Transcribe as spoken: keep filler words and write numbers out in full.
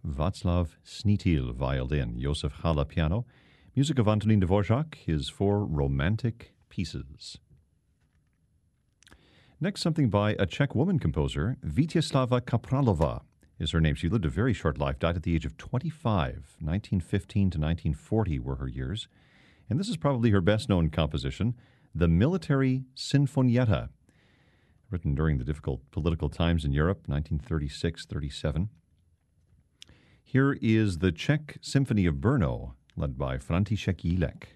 Václav Snitil, violin, Josef Hala, piano. Music of Antonin Dvorak, his four romantic pieces. Next, something by a Czech woman composer, Vítězslava Kapralova is her name. She lived a very short life, died at the age of twenty-five. nineteen fifteen to nineteen forty were her years. And this is probably her best-known composition, the Military Sinfonietta, written during the difficult political times in Europe, nineteen thirty-six thirty-seven. Here is the Czech Symphony of Brno, led by František Jílek.